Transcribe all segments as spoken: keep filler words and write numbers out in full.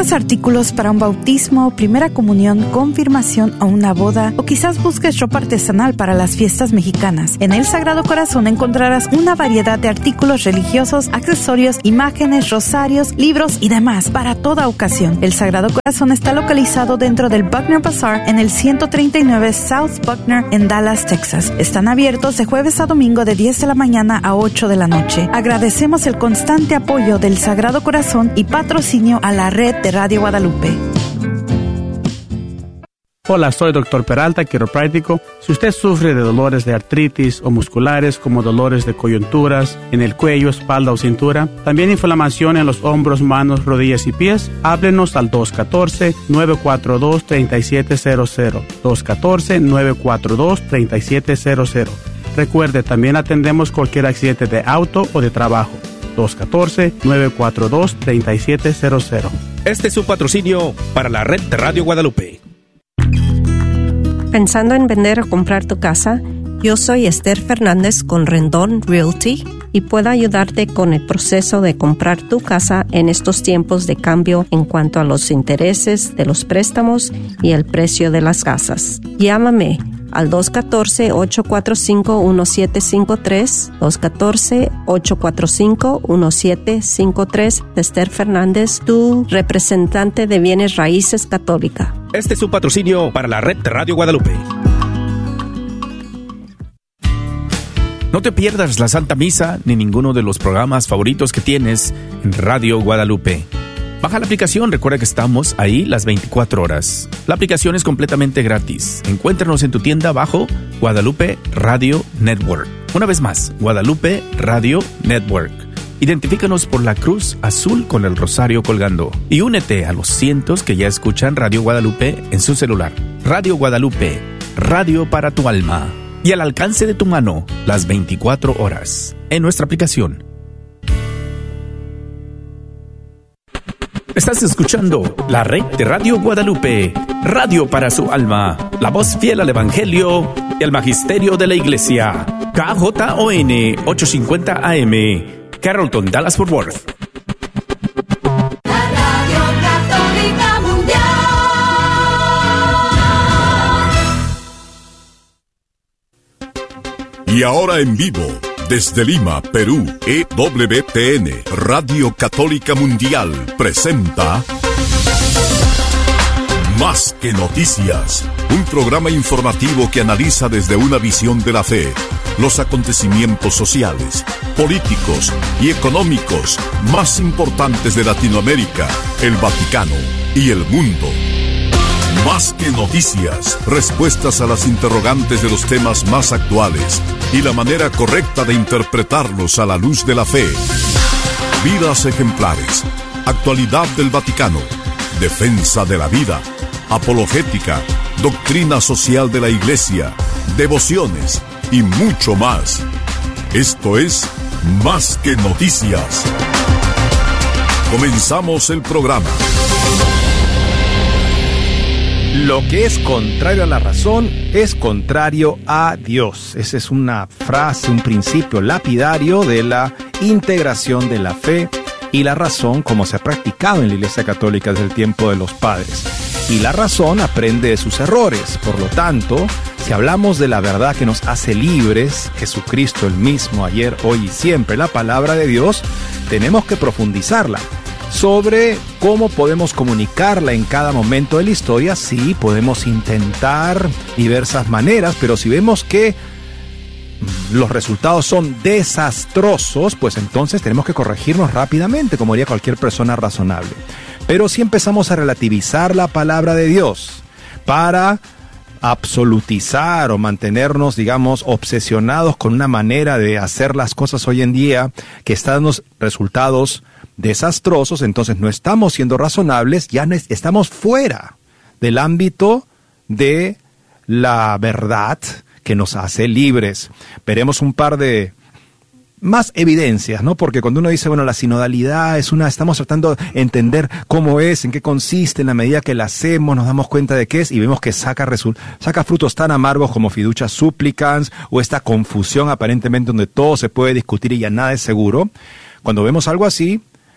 ¿Buscas artículos para un bautismo, primera comunión, confirmación o una boda? O quizás busques ropa artesanal para las fiestas mexicanas. En el Sagrado Corazón encontrarás una variedad de artículos religiosos, accesorios, imágenes, rosarios, libros y demás para toda ocasión. El Sagrado Corazón está localizado dentro del Buckner Bazaar en el ciento treinta y nueve South Buckner en Dallas, Texas. Están abiertos de jueves a domingo de diez de la mañana a ocho de la noche. Agradecemos el constante apoyo del Sagrado Corazón y patrocinio a la red de Radio Guadalupe. Hola, soy doctor Peralta, quiropráctico. Si usted sufre de dolores de artritis o musculares como dolores de coyunturas en el cuello, espalda o cintura, también inflamación en los hombros, manos, rodillas y pies, háblenos al dos uno cuatro, nueve cuatro dos, tres siete cero cero. dos uno cuatro, nueve cuatro dos, tres siete cero cero. Recuerde, también atendemos cualquier accidente de auto o de trabajo. dos uno cuatro, nueve cuatro dos, tres siete cero cero. Este es su patrocinio para la red de Radio Guadalupe. ¿Pensando en vender o comprar tu casa? Yo soy Esther Fernández con Rendón Realty y puedo ayudarte con el proceso de comprar tu casa en estos tiempos de cambio en cuanto a los intereses de los préstamos y el precio de las casas. Llámame al dos uno cuatro, ocho cuatro cinco, uno siete cinco tres, dos uno cuatro, ocho cuatro cinco, uno siete cinco tres. Esther Fernández, tu representante de bienes raíces católica. Este es un patrocinio para la red de Radio Guadalupe. No te pierdas la Santa Misa ni ninguno de los programas favoritos que tienes en Radio Guadalupe. Baja la aplicación, recuerda que estamos ahí las veinticuatro horas. La aplicación es completamente gratis. Encuéntranos en tu tienda bajo Guadalupe Radio Network. Una vez más, Guadalupe Radio Network. Identifícanos por la cruz azul con el rosario colgando. Y únete a los cientos que ya escuchan Radio Guadalupe en su celular. Radio Guadalupe, radio para tu alma. Y al alcance de tu mano, las veinticuatro horas. En nuestra aplicación. Estás escuchando la red de Radio Guadalupe, radio para su alma, la voz fiel al Evangelio y al Magisterio de la Iglesia. K J O N ochocientos cincuenta A M, Carrollton, Dallas, Fort Worth. La Radio Católica Mundial. Y ahora en vivo, desde Lima, Perú, E W T N, Radio Católica Mundial, presenta Más que Noticias, un programa informativo que analiza desde una visión de la fe los acontecimientos sociales, políticos y económicos más importantes de Latinoamérica, el Vaticano y el mundo. Más que noticias, respuestas a las interrogantes de los temas más actuales y la manera correcta de interpretarlos a la luz de la fe. Vidas ejemplares, actualidad del Vaticano, defensa de la vida, apologética, doctrina social de la Iglesia, devociones y mucho más. Esto es Más que Noticias. Comenzamos el programa. Lo que es contrario a la razón es contrario a Dios. Esa es una frase, un principio lapidario de la integración de la fe y la razón como se ha practicado en la Iglesia Católica desde el tiempo de los padres. Y la razón aprende de sus errores. Por lo tanto, si hablamos de la verdad que nos hace libres, Jesucristo el mismo, ayer, hoy y siempre, la palabra de Dios, tenemos que profundizarla. Sobre cómo podemos comunicarla en cada momento de la historia, sí, podemos intentar diversas maneras, pero si vemos que los resultados son desastrosos, pues entonces tenemos que corregirnos rápidamente, como haría cualquier persona razonable. Pero si empezamos a relativizar la palabra de Dios para absolutizar o mantenernos, digamos, obsesionados con una manera de hacer las cosas hoy en día que está dando resultados desastrosos, entonces no estamos siendo razonables, ya no es, estamos fuera del ámbito de la verdad que nos hace libres. Veremos un par de más evidencias, ¿no? Porque cuando uno dice, bueno, la sinodalidad es una, estamos tratando de entender cómo es, en qué consiste, en la medida que la hacemos, nos damos cuenta de qué es y vemos que saca, resu- saca frutos tan amargos como fiducia supplicans o esta confusión aparentemente donde todo se puede discutir y ya nada es seguro. Cuando vemos algo así,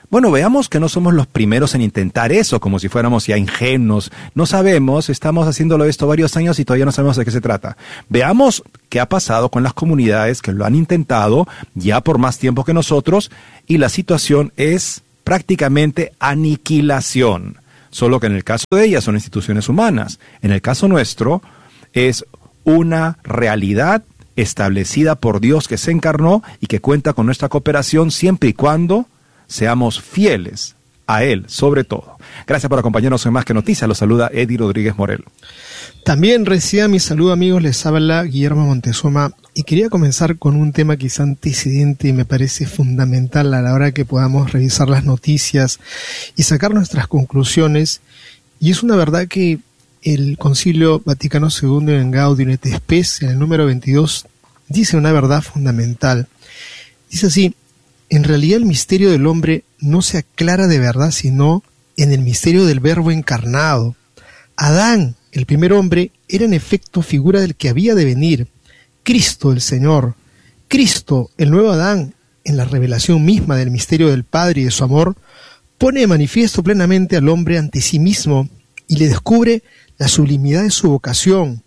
Bueno, veamos que no somos los primeros en intentar eso, como si fuéramos ya ingenuos. No sabemos, estamos haciéndolo esto varios años y todavía no sabemos de qué se trata. Veamos qué ha pasado con las comunidades que lo han intentado ya por más tiempo que nosotros, y la situación es prácticamente aniquilación. Solo que en el caso de ellas son instituciones humanas. En el caso nuestro es una realidad establecida por Dios que se encarnó y que cuenta con nuestra cooperación siempre y cuando seamos fieles a Él, sobre todo. Gracias por acompañarnos en Más que Noticias. Los saluda Eddie Rodríguez Morel. También reciba mi saludo, amigos. Les habla Guillermo Montezuma y quería comenzar con un tema quizá antecedente y me parece fundamental a la hora que podamos revisar las noticias y sacar nuestras conclusiones. Y es una verdad que el Concilio Vaticano segundo en Gaudium et Spes, en el número veintidós, dice una verdad fundamental. Dice así: en realidad el misterio del hombre no se aclara de verdad sino en el misterio del Verbo encarnado. Adán, el primer hombre, era en efecto figura del que había de venir, Cristo el Señor. Cristo, el nuevo Adán, en la revelación misma del misterio del Padre y de su amor, pone de manifiesto plenamente al hombre ante sí mismo y le descubre la sublimidad de su vocación.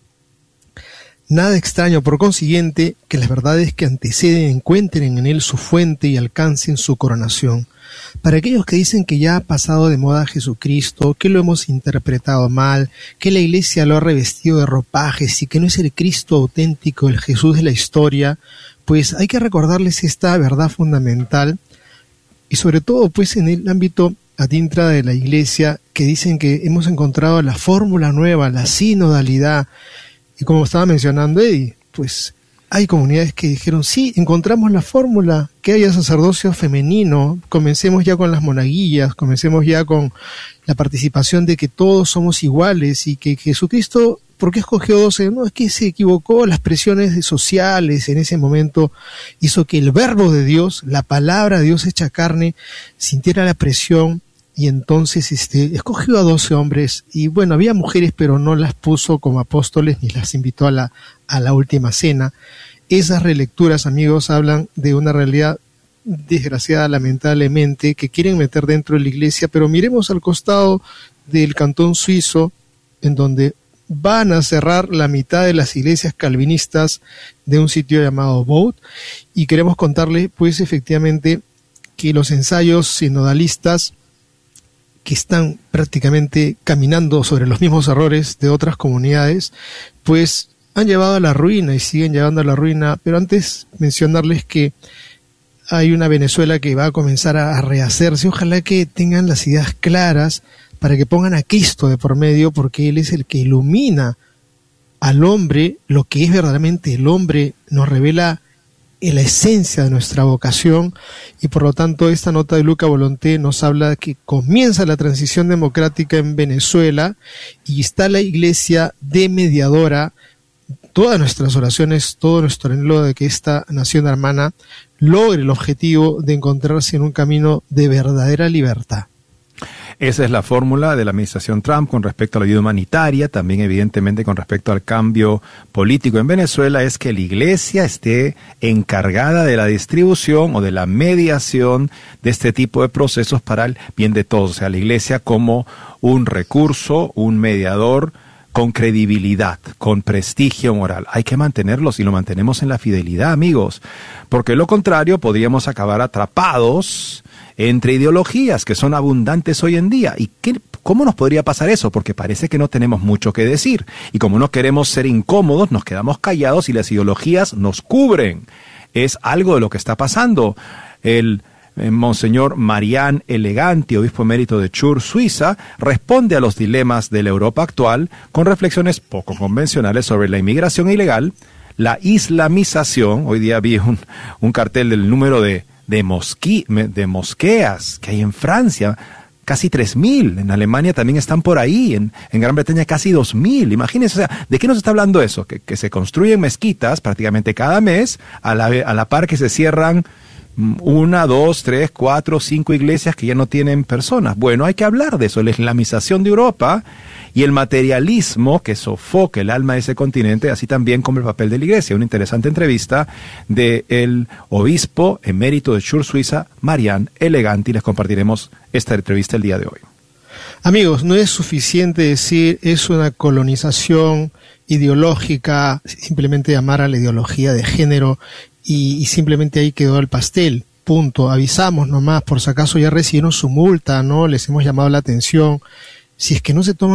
Nada extraño, por consiguiente, que las verdades que anteceden encuentren en él su fuente y alcancen su coronación. Para aquellos que dicen que ya ha pasado de moda Jesucristo, que lo hemos interpretado mal, que la Iglesia lo ha revestido de ropajes y que no es el Cristo auténtico, el Jesús de la historia, pues hay que recordarles esta verdad fundamental y sobre todo pues en el ámbito adintra de la Iglesia, que dicen que hemos encontrado la fórmula nueva, la sinodalidad. Y como estaba mencionando Eddie, pues hay comunidades que dijeron, sí, encontramos la fórmula, que haya sacerdocio femenino, comencemos ya con las monaguillas, comencemos ya con la participación de que todos somos iguales y que Jesucristo, ¿por qué escogió doce? No, es que se equivocó, las presiones sociales en ese momento hizo que el verbo de Dios, la palabra de Dios hecha carne, sintiera la presión. Y entonces este, escogió a doce hombres, y bueno, había mujeres, pero no las puso como apóstoles ni las invitó a la, a la última cena. Esas relecturas, amigos, hablan de una realidad desgraciada, lamentablemente, que quieren meter dentro de la iglesia, pero miremos al costado del cantón suizo, en donde van a cerrar la mitad de las iglesias calvinistas de un sitio llamado Vaud, y queremos contarles, pues, efectivamente, que los ensayos sinodalistas que están prácticamente caminando sobre los mismos errores de otras comunidades, pues han llevado a la ruina y siguen llevando a la ruina. Pero antes mencionarles que hay una Venezuela que va a comenzar a, a rehacerse. Ojalá que tengan las ideas claras para que pongan a Cristo de por medio, porque Él es el que ilumina al hombre, lo que es verdaderamente el hombre, nos revela en la esencia de nuestra vocación, y por lo tanto esta nota de Luca Volonté nos habla de que comienza la transición democrática en Venezuela y está la iglesia de mediadora. Todas nuestras oraciones, todo nuestro anhelo de que esta nación hermana logre el objetivo de encontrarse en un camino de verdadera libertad. Esa es la fórmula de la administración Trump con respecto a la ayuda humanitaria, también evidentemente con respecto al cambio político en Venezuela, es que la iglesia esté encargada de la distribución o de la mediación de este tipo de procesos para el bien de todos. O sea, la iglesia como un recurso, un mediador con credibilidad, con prestigio moral. Hay que mantenerlos y lo mantenemos en la fidelidad, amigos, porque lo contrario podríamos acabar atrapados entre ideologías que son abundantes hoy en día. ¿Y qué, cómo nos podría pasar eso? Porque parece que no tenemos mucho que decir. Y como no queremos ser incómodos, nos quedamos callados y las ideologías nos cubren. Es algo de lo que está pasando. El eh, Monseñor Marián Elegante, obispo emérito de Chur, Suiza, responde a los dilemas de la Europa actual con reflexiones poco convencionales sobre la inmigración ilegal, la islamización. Hoy día vi un, un cartel del número de De, mosqui, de mosqueas que hay en Francia, casi tres mil, en Alemania también están por ahí, en, en Gran Bretaña casi dos mil, imagínense, o sea, ¿de qué nos está hablando eso? Que, que se construyen mezquitas prácticamente cada mes, a la, a la par que se cierran una, dos, tres, cuatro, cinco iglesias que ya no tienen personas. Bueno, hay que hablar de eso, la islamización de Europa y el materialismo que sofoca el alma de ese continente, así también como el papel de la iglesia. Una interesante entrevista del obispo emérito de Chur, Suiza, Marian Eleganti. Les compartiremos esta entrevista el día de hoy. Amigos, no es suficiente decir es una colonización ideológica, simplemente llamar a la ideología de género y, y simplemente ahí quedó el pastel. Punto. Avisamos nomás, por si acaso ya recibieron su multa, ¿no? Les hemos llamado la atención. Si es que no se toman